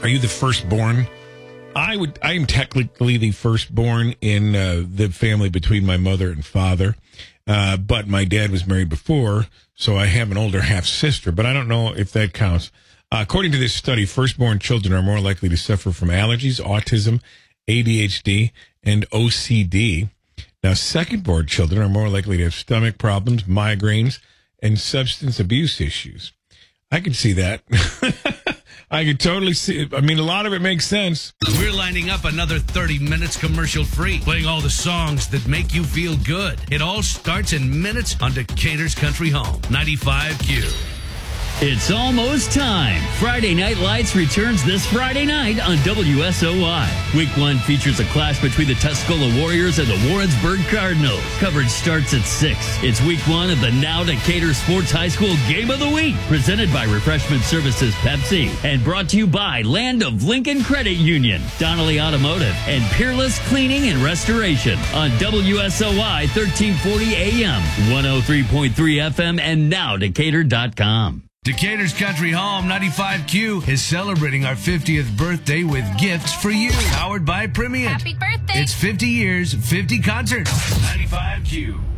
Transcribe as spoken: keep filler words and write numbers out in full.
Are you the firstborn? I would. I am technically the firstborn in uh, the family between my mother and father, uh, but my dad was married before, so I have an older half sister. But I don't know if that counts. Uh, according to this study, firstborn children are more likely to suffer from allergies, autism, A D H D, and O C D. Now, second-born children are more likely to have stomach problems, migraines, and substance abuse issues. I could see that. I could totally see it. I mean, a lot of it makes sense. We're lining up another thirty minutes commercial-free, playing all the songs that make you feel good. It all starts in minutes on Decatur's Country Home, ninety-five Q. It's almost time. Friday Night Lights returns this Friday night on W S O Y. Week one features a clash between the Tuscola Warriors and the Warrensburg Cardinals. Coverage starts at six. It's week one of the Now Decatur Sports High School Game of the Week, presented by Refreshment Services Pepsi, and brought to you by Land of Lincoln Credit Union, Donnelly Automotive, and Peerless Cleaning and Restoration on W S O Y thirteen forty A M, one oh three point three F M, and now Decatur dot com. Decatur's Country Home, ninety-five Q, is celebrating our fiftieth birthday with gifts for you. Powered by Primient. Happy birthday. It's fifty years, fifty concerts. ninety-five Q.